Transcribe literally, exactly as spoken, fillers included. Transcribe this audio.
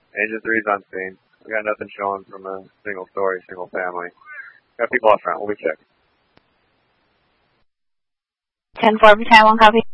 Agent three's on scene. We got nothing showing from a single story, single family. Got people out front. We'll be checking. ten four, Taiwan, copy.